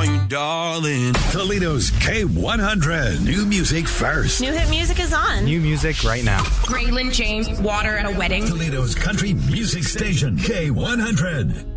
on you, darling. Toledo's K100. New music first. New hit music is on. New music right now. Graylin James, Water at a Wedding. Toledo's country music station, K100.